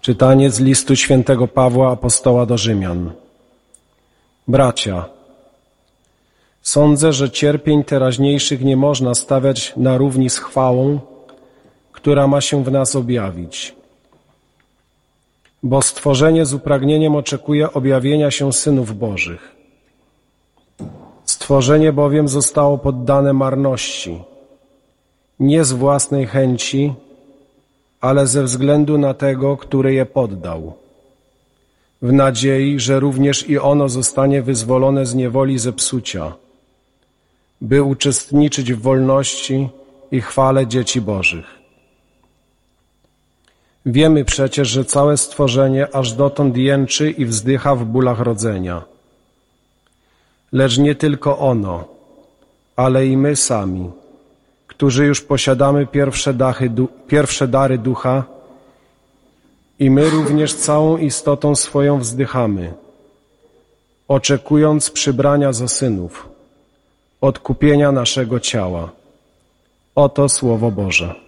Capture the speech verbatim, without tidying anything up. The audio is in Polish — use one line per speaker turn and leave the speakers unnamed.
Czytanie z listu świętego Pawła apostoła do Rzymian. Bracia, sądzę, że cierpień teraźniejszych nie można stawiać na równi z chwałą, która ma się w nas objawić. Bo stworzenie z upragnieniem oczekuje objawienia się synów Bożych. Stworzenie bowiem zostało poddane marności, nie z własnej chęci, ale ze względu na tego, który je poddał, w nadziei, że również i ono zostanie wyzwolone z niewoli zepsucia, by uczestniczyć w wolności i chwale dzieci Bożych. Wiemy przecież, że całe stworzenie aż dotąd jęczy i wzdycha w bólach rodzenia. Lecz nie tylko ono, ale i my sami, którzy już posiadamy pierwsze, dachy, du, pierwsze dary ducha, i my również całą istotą swoją wzdychamy, oczekując przybrania za synów, odkupienia naszego ciała. Oto Słowo Boże.